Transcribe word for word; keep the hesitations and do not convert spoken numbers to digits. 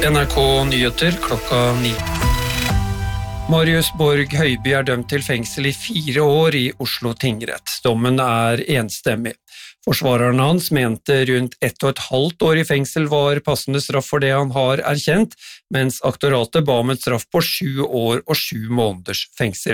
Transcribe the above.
N R K Nyheter klokka ni. Marius Borg Høiby er dømt til fengsel i fire år i Oslo tingrett. Dommen er enstemmig. Forsvareren hans mente rundt ett og et halvt år i fengsel var passende straff for det han har erkjent, mens aktoratet ba om et straff på sju år og sju måneders fengsel.